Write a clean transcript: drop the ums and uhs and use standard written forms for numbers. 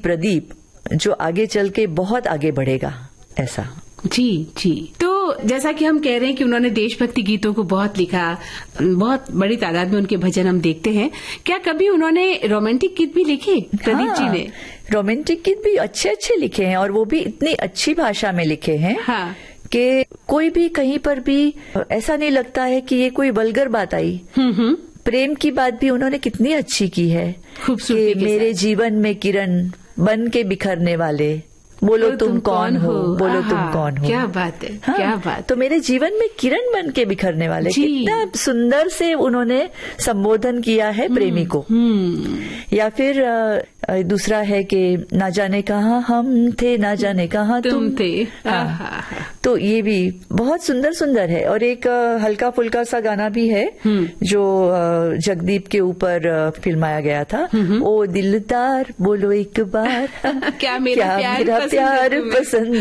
प्रदीप जो आगे चल के बहुत आगे बढ़ेगा, ऐसा। जी जी। तो जैसा कि हम कह रहे हैं कि उन्होंने देशभक्ति गीतों को बहुत लिखा, बहुत बड़ी तादाद में उनके भजन हम देखते हैं। क्या कभी उन्होंने रोमांटिक गीत भी लिखे प्रदीप जी ने? रोमांटिक गीत भी अच्छे अच्छे लिखे हैं, और वो भी इतनी अच्छी भाषा में लिखे हैं हाँ। कि कोई भी कहीं पर भी ऐसा नहीं लगता है कि ये कोई वल्गर बात आई। प्रेम की बात भी उन्होंने कितनी अच्छी की है कि मेरे जीवन में किरण बन के बिखरने वाले, बोलो तुम कौन हो, बोलो तुम कौन हो। क्या बात है, हाँ, क्या बात। तो मेरे जीवन में किरण बन के बिखरने वाले, कितना सुंदर से उन्होंने संबोधन किया है प्रेमी को। या फिर दूसरा है कि ना जाने कहाँ हम थे, ना जाने कहाँ तुम थे। हाँ, तो ये भी बहुत सुंदर सुंदर है। और एक हल्का फुल्का सा गाना भी है जो जगदीप के ऊपर फिल्माया गया था, ओ दिलदार बोलो एक बार क्या मेरा प्यार पसंद